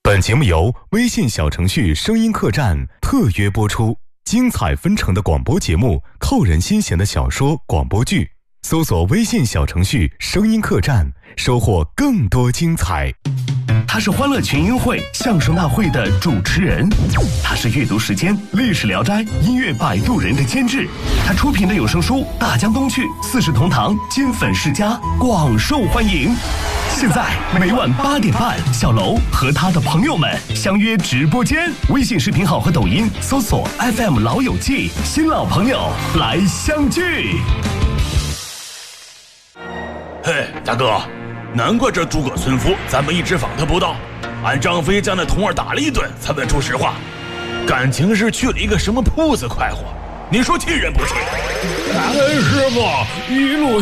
本节目由微信小程序声音客栈特约播出，精彩纷呈的广播节目，扣人心弦的小说广播剧，搜索微信小程序声音客栈，收获更多精彩。 他是欢乐群英会相声大会的主持人，他是阅读时间历史聊斋音乐摆渡人的监制，他出品的有声书《大江东去》四世同堂金粉世家广受欢迎。现在每晚8点半，小楼和他的朋友们相约直播间，微信视频号和抖音搜索 FM 老友记，新老朋友来相聚。 嘿，大哥，难怪这诸葛村夫咱们一直访他不到，俺张飞将那童儿打了一顿才问出实话，感情是去了一个什么铺子快活，你说气人不气？ 师傅一路